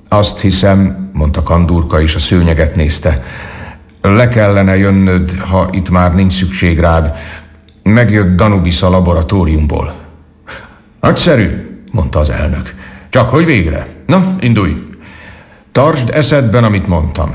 Azt hiszem, mondta Kandurka, és a szőnyeget nézte. Le kellene jönnöd, ha itt már nincs szükség rád. Megjött Danubis a laboratóriumból. Nagyszerű, mondta az elnök. Csak hogy végre. Na, indulj. Tartsd eszedben, amit mondtam.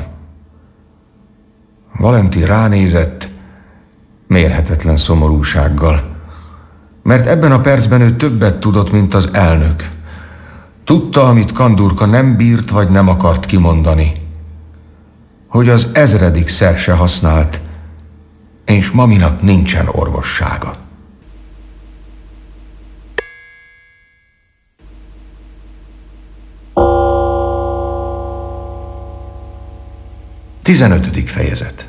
Valentin ránézett mérhetetlen szomorúsággal, mert ebben a percben ő többet tudott, mint az elnök. Tudta, amit Kandurka nem bírt vagy nem akart kimondani, hogy az 1000. se használt, és Maminak nincsen orvossága. Tizenötödik fejezet.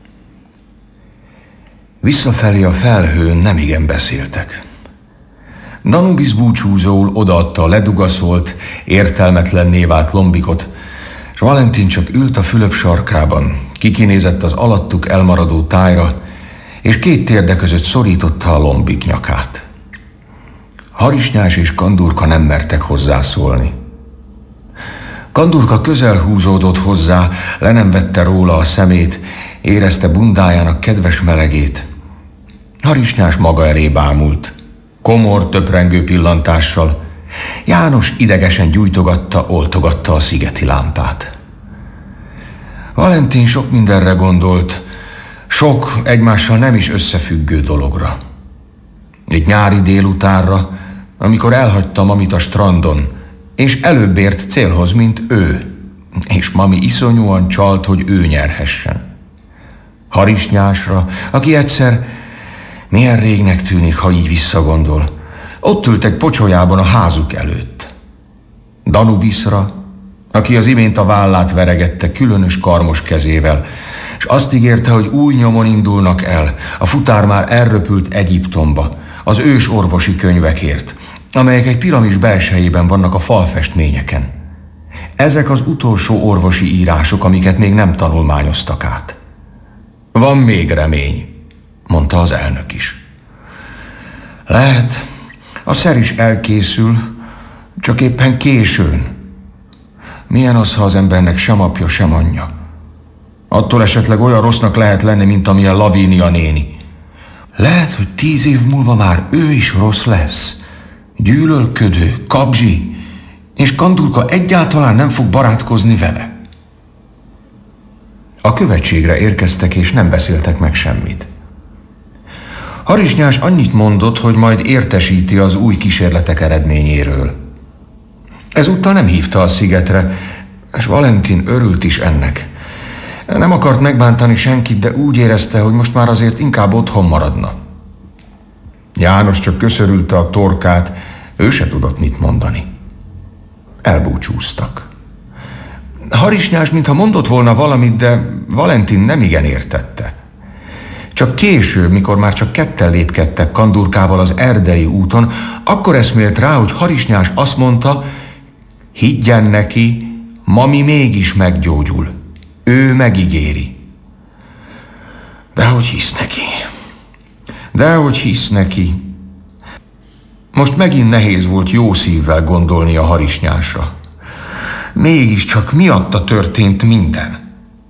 Visszafelé a felhőn nemigen beszéltek. Danubis búcsúzóul odaadta a ledugaszolt, értelmetlenné vált lombikot, és Valentin csak ült a Fülöp sarkában, kikinézett az alattuk elmaradó tájra, és két térde között szorította a lombik nyakát. Harisnyás és Kandurka nem mertek hozzászólni. Kandurka közel húzódott hozzá, le nem vette róla a szemét, érezte bundájának kedves melegét. Harisnyás maga elé bámult, komor, töprengő pillantással. János idegesen gyújtogatta, oltogatta a szigeti lámpát. Valentin sok mindenre gondolt, sok egymással nem is összefüggő dologra. Egy nyári délutánra, amikor elhagyta Mamit a strandon, és előbb ért célhoz, mint ő, és Mami iszonyúan csalt, hogy ő nyerhessen. Harisnyásra, aki egyszer, milyen régnek tűnik, ha így visszagondol, ott ültek pocsolyában a házuk előtt. Danubisra, aki az imént a vállát veregette különös karmos kezével, és azt ígérte, hogy új nyomon indulnak el, a futár már elröpült Egyiptomba, az ős orvosi könyvekért, amelyek egy piramis belsejében vannak a falfestményeken. Ezek az utolsó orvosi írások, amiket még nem tanulmányoztak át. Van még remény, mondta az elnök is. Lehet, a szer is elkészül, csak éppen későn. Milyen az, ha az embernek sem apja, sem anyja? Attól esetleg olyan rossznak lehet lenni, mint amilyen Lavínia néni. Lehet, hogy 10 év múlva már ő is rossz lesz. Gyűlölködő, kabzsi, és Kandurka egyáltalán nem fog barátkozni vele. A követségre érkeztek, és nem beszéltek meg semmit. Harisnyás annyit mondott, hogy majd értesíti az új kísérletek eredményéről. Ezúttal nem hívta a szigetre, és Valentin örült is ennek. Nem akart megbántani senkit, de úgy érezte, hogy most már azért inkább otthon maradna. János csak köszörülte a torkát, ő se tudott mit mondani. Elbúcsúztak. Harisnyás mintha mondott volna valamit, de Valentin nemigen értette. Csak később, mikor már csak ketten lépkedtek Kandurkával az erdei úton, akkor eszmélt rá, hogy Harisnyás azt mondta, higgyen neki, Mami mégis meggyógyul. Ő megígéri. Dehogy hisz neki. Dehogy hisz neki. Most megint nehéz volt jó szívvel gondolni a harisnyásra. Mégiscsak miatta történt minden.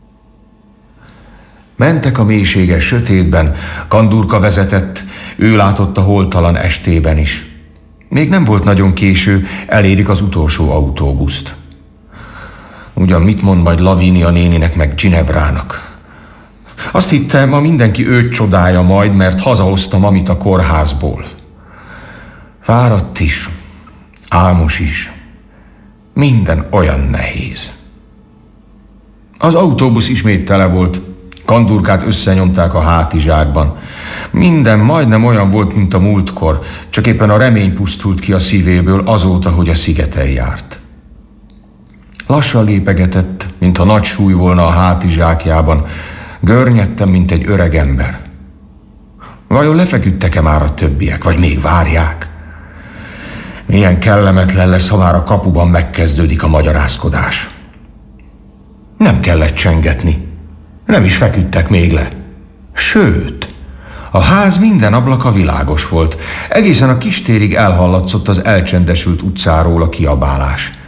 Mentek a mélységes sötétben, Kandurka vezetett, ő látott a holtalan estében is. Még nem volt nagyon késő, elérik az utolsó autóbuszt. Ugyan mit mond majd Lavínia néninek meg Ginevrának? Azt hitte, ma mindenki őt csodálja majd, mert hazahozta Mamit a kórházból. Fáradt is, álmos is. Minden olyan nehéz. Az autóbusz ismét tele volt. Kandurkát összenyomták a hátizsákban. Minden majdnem olyan volt, mint a múltkor, csak éppen a remény pusztult ki a szívéből azóta, hogy a szigeten járt. Lassan lépegetett, mintha nagy súly volna a hátizsákjában, görnyedtem, mint egy öreg ember. Vajon lefeküdtek-e már a többiek, vagy még várják? Milyen kellemetlen lesz, ha már a kapuban megkezdődik a magyarázkodás. Nem kellett csengetni. Nem is feküdtek még le. Sőt, a ház minden ablaka világos volt. Egészen a kistérig elhallatszott az elcsendesült utcáról a kiabálás.